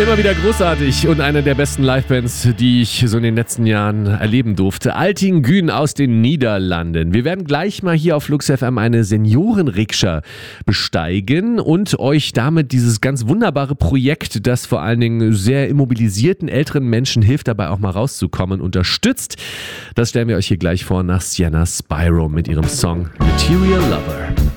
Immer wieder großartig und eine der besten Livebands, die ich so in den letzten Jahren erleben durfte. Altin Gün aus den Niederlanden. Wir werden gleich mal hier auf Flux FM eine Seniorenrikscha besteigen und euch damit dieses ganz wunderbare Projekt, das vor allen Dingen sehr immobilisierten älteren Menschen hilft, dabei auch mal rauszukommen, unterstützt. Das stellen wir euch hier gleich vor nach Sienna Spyro mit ihrem Song Material Lover.